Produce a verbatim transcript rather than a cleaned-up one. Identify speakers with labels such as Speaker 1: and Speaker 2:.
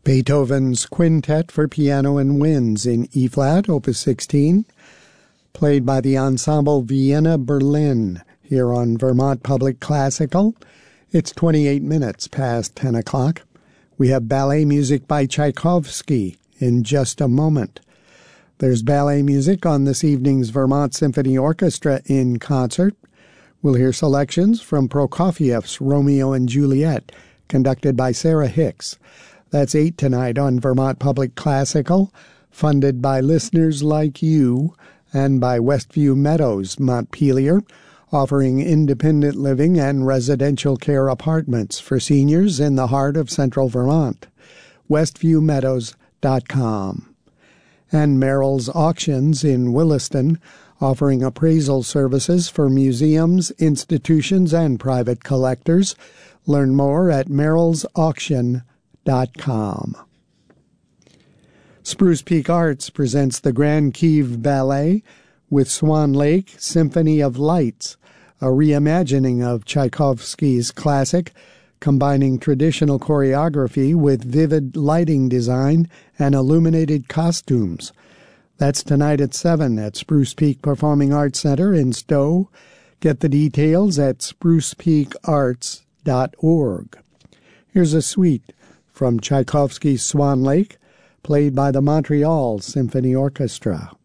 Speaker 1: Beethoven's Quintet for Piano and Winds in E-flat, Opus sixteen, played by the Ensemble Vienna Berlin here on Vermont Public Classical. It's twenty-eight minutes past ten o'clock. We have ballet music by Tchaikovsky in just a moment. There's ballet music on this evening's Vermont Symphony Orchestra in concert. We'll hear selections from Prokofiev's Romeo and Juliet, conducted by Sarah Hicks. That's eight tonight on Vermont Public Classical, funded by listeners like you and by Westview Meadows, Montpelier, offering independent living and residential care apartments for seniors in the heart of central Vermont. westview meadows dot com. And Merrill's Auctions in Williston, offering appraisal services for museums, institutions, and private collectors. Learn more at merrills auction dot com. Spruce Peak Arts presents the Grand Kiev Ballet with Swan Lake Symphony of Lights, a reimagining of Tchaikovsky's classic, combining traditional choreography with vivid lighting design and illuminated costumes. That's tonight at seven at Spruce Peak Performing Arts Center in Stowe. Get the details at spruce peak arts dot org. Here's a suite from Tchaikovsky's Swan Lake, played by the Montreal Symphony Orchestra.